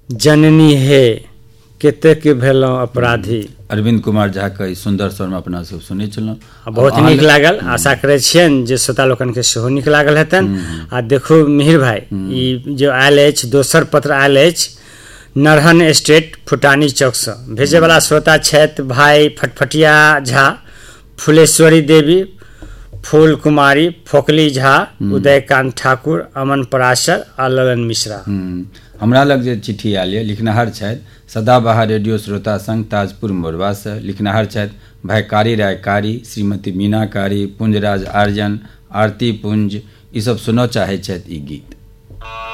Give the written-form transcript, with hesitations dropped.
जननी हे कतेक भेलहुँ अपराधी। अरविंद कुमार झा के सुंदर स्वर में अपना सब सुनै छलहुँ, बहुत नीक लागल। आशा करै छियनि जे श्रोता लोकनिके सेहो नीक लागल हेतनि। आ देखू मिहिर भाई, ई जो आयल अछि दोसर पत्र आयल अछि नरहन एस्टेट फुटानी चौकसँ। भेजैवला श्रोता छथि भाई फटफटिया झा, फुलेश्वरी देवी, फूल कुमारी, फोकली झा, उदयकांत ठाकुर, अमन पराशर आ ललन मिश्रा। हमरा लग जे चिट्ठी आयल यऽ लिखनहार छथि सदाबहार रेडियो श्रोता संघ ताजपुर मोरबा से। लिखनहार छथि भाई कारी राय कारी, श्रीमती मीना कारी, पुंजराज आर्जन, आरती पुंज, ई सब सुनऽ चाहै छथि ई गीत।